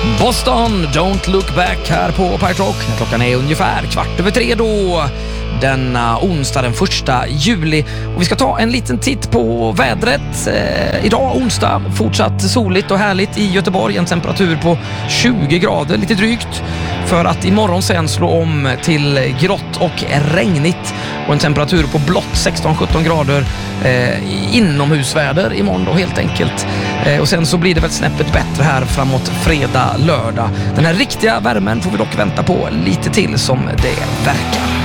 Boston, Don't Look Back här på Pirate Rock. Klockan är ungefär 3:15 då, denna onsdag den 1 juli. Och vi ska ta en liten titt på vädret. Idag onsdag, fortsatt soligt och härligt i Göteborg. En temperatur på 20 grader, lite drygt. För att imorgon sen slå om till grått och regnigt. Och en temperatur på blott 16-17 grader inomhusväder imorgon då helt enkelt. Och sen så blir det väl snäppet bättre här framåt fredag, lördag. Den här riktiga värmen får vi dock vänta på lite till som det verkar.